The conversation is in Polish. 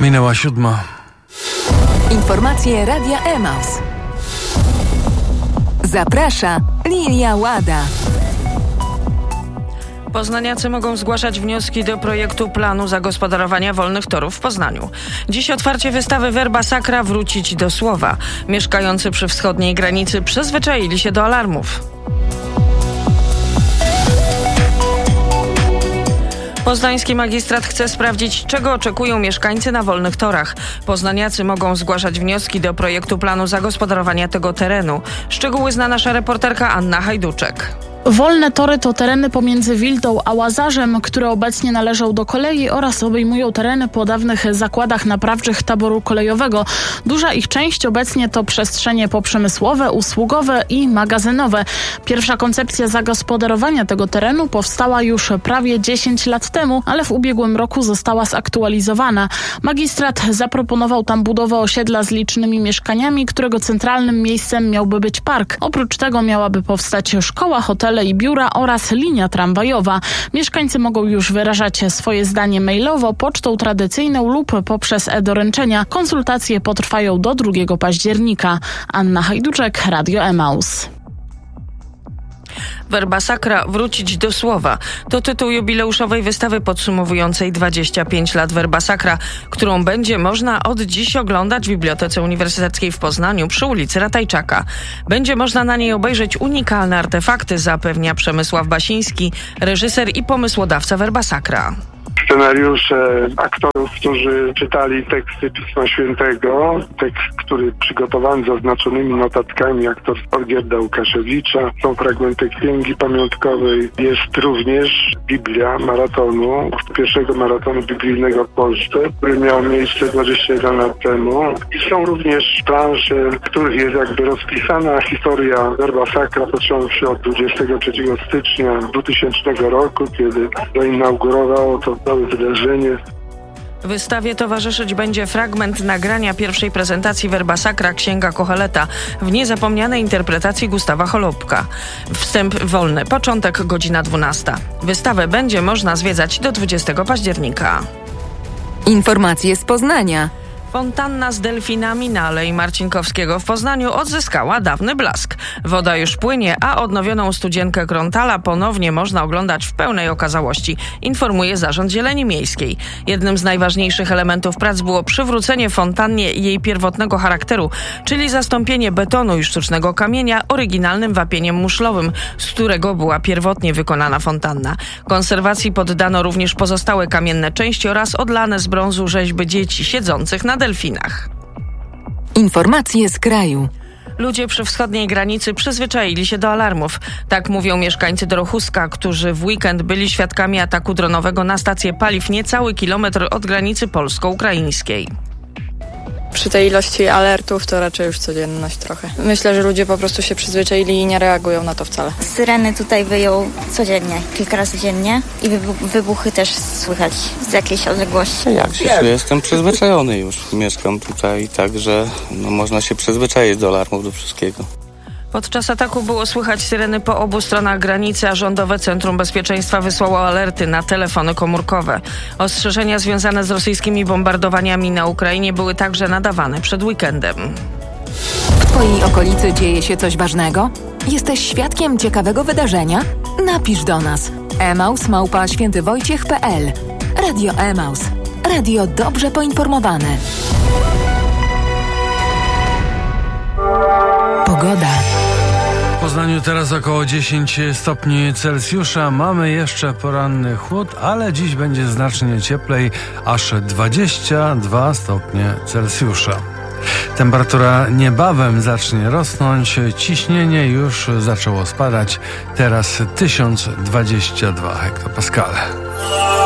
Minęła 7. Informacje Radia Emaus. Zaprasza Lilia Łada. Poznaniacy mogą zgłaszać wnioski do projektu planu zagospodarowania wolnych torów w Poznaniu. Dziś otwarcie wystawy Verba Sacra wrócić do słowa. Mieszkający przy wschodniej granicy przyzwyczaili się do alarmów. Poznański magistrat chce sprawdzić, czego oczekują mieszkańcy na wolnych torach. Poznaniacy mogą zgłaszać wnioski do projektu planu zagospodarowania tego terenu. Szczegóły zna nasza reporterka Anna Hajduczek. Wolne tory to tereny pomiędzy Wildą a Łazarzem, które obecnie należą do kolei oraz obejmują tereny po dawnych zakładach naprawczych taboru kolejowego. Duża ich część obecnie to przestrzenie poprzemysłowe, usługowe i magazynowe. Pierwsza koncepcja zagospodarowania tego terenu powstała już prawie 10 lat temu, ale w ubiegłym roku została zaktualizowana. Magistrat zaproponował tam budowę osiedla z licznymi mieszkaniami, którego centralnym miejscem miałby być park. Oprócz tego miałaby powstać szkoła, hotel i biura oraz linia tramwajowa. Mieszkańcy mogą już wyrażać swoje zdanie mailowo, pocztą tradycyjną lub poprzez e-doręczenia. Konsultacje potrwają do 2 października. Anna Hajduczek, Radio Emaus. Verba Sacra wrócić do słowa. To tytuł jubileuszowej wystawy podsumowującej 25 lat Verba Sacra, którą będzie można od dziś oglądać w Bibliotece Uniwersyteckiej w Poznaniu przy ulicy Ratajczaka. Będzie można na niej obejrzeć unikalne artefakty, zapewnia Przemysław Basiński, reżyser i pomysłodawca Verba Sacra. Scenariusze aktorów, którzy czytali teksty Pisma Świętego, tekst, który przygotowany zaznaczonymi notatkami aktor Olgierda Łukaszewicza. Są fragmenty księgi pamiątkowej. Jest również Biblia maratonu, pierwszego maratonu biblijnego w Polsce, który miał miejsce 21 lat temu. I są również plansze, w których jest jakby rozpisana historia Verba Sacra, począwszy od 23 stycznia 2000 roku, kiedy zainaugurowało to całe wydarzenie. Wystawie towarzyszyć będzie fragment nagrania pierwszej prezentacji Verba Sacra Księga Kocheleta w niezapomnianej interpretacji Gustawa Holubka. Wstęp wolny, początek godzina 12. Wystawę będzie można zwiedzać do 20 października. Informacje z Poznania. Fontanna z delfinami na Alei Marcinkowskiego w Poznaniu odzyskała dawny blask. Woda już płynie, a odnowioną studzienkę Krontala ponownie można oglądać w pełnej okazałości, informuje Zarząd Zieleni Miejskiej. Jednym z najważniejszych elementów prac było przywrócenie fontannie jej pierwotnego charakteru, czyli zastąpienie betonu i sztucznego kamienia oryginalnym wapieniem muszlowym, z którego była pierwotnie wykonana fontanna. Konserwacji poddano również pozostałe kamienne części oraz odlane z brązu rzeźby dzieci siedzących na delfinach. Informacje z kraju. Ludzie przy wschodniej granicy przyzwyczaili się do alarmów. Tak mówią mieszkańcy Dorochuska, którzy w weekend byli świadkami ataku dronowego na stację paliw niecały kilometr od granicy polsko-ukraińskiej. Przy tej ilości alertów to raczej już codzienność trochę. Myślę, że ludzie po prostu się przyzwyczaili i nie reagują na to wcale. Syreny tutaj wyją codziennie, kilka razy dziennie i wybuchy też słychać z jakiejś odległości. Jak się czuję? Jestem przyzwyczajony już. Mieszkam tutaj, także można się przyzwyczaić do alarmów, do wszystkiego. Podczas ataku było słychać syreny po obu stronach granicy, a Rządowe Centrum Bezpieczeństwa wysłało alerty na telefony komórkowe. Ostrzeżenia związane z rosyjskimi bombardowaniami na Ukrainie były także nadawane przed weekendem. W Twojej okolicy dzieje się coś ważnego? Jesteś świadkiem ciekawego wydarzenia? Napisz do nas. emaus@świętywojciech.pl. Radio Emaus. Radio dobrze poinformowane. Pogoda. W Poznaniu teraz około 10 stopni Celsjusza. Mamy jeszcze poranny chłód, ale dziś będzie znacznie cieplej, aż 22 stopnie Celsjusza. Temperatura niebawem zacznie rosnąć, ciśnienie już zaczęło spadać, teraz 1022 hektopaskale.